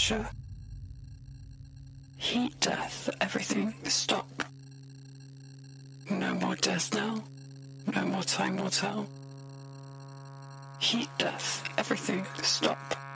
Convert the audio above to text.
pressure. Heat death, everything stop. No more death now. No more time will tell. Heat death, everything stop.